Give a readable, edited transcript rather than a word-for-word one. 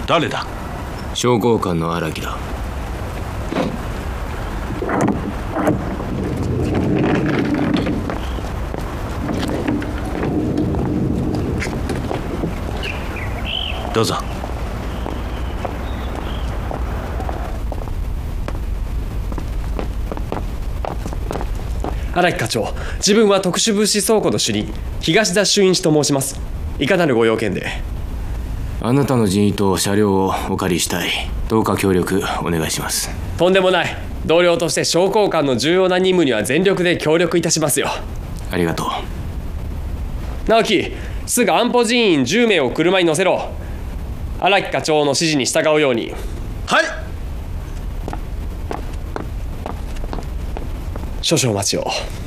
誰だ？ 商工官の荒木だ。 どうぞ。 荒木課長、自分は特殊物資倉庫の主任東田俊一と申します。いかなるご用件で？ あなたの人員と車両をお借りしたい。どうか協力お願いします。 とんでもない。同僚として商工官の重要な任務には全力で協力いたしますよ。 ありがとう。 直樹、すぐ安保人員10名を車に乗せろ。荒木課長の指示に従うように。 はい。 少々お待ちを。